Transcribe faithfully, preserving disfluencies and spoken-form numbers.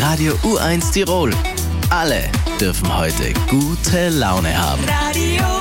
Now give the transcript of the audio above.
Radio U eins Tirol. Alle dürfen heute gute Laune haben. Radio